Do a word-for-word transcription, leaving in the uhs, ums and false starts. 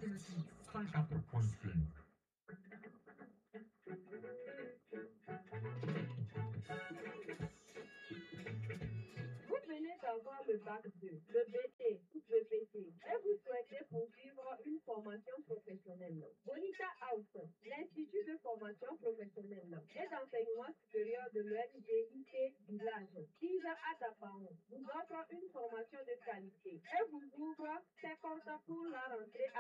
cinquante point cinq. Vous venez d'avoir le bac deux, le B T, le P T, et vous souhaitez poursuivre une formation professionnelle. Bonita House, l'Institut de formation professionnelle et d'enseignement supérieur de l'U N G I T Village, Tisa Adapaon, vous offre une formation de qualité et vous ouvre ses portes pour la rentrée